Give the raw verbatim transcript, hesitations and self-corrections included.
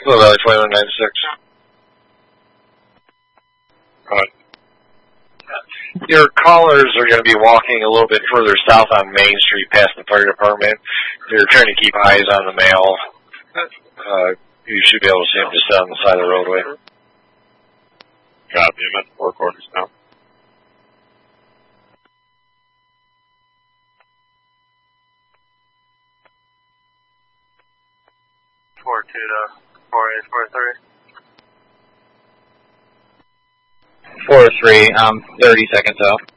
Hello, Valley Flight one nine six. Go ahead. Your callers are going to be walking a little bit further south on Main Street past the fire department. They're trying to keep eyes on the mail. Uh, you should be able to see them just on the side of the roadway. Copy. I'm at four quarters now. Four two to four eight four three. Four three. Um, thirty seconds out.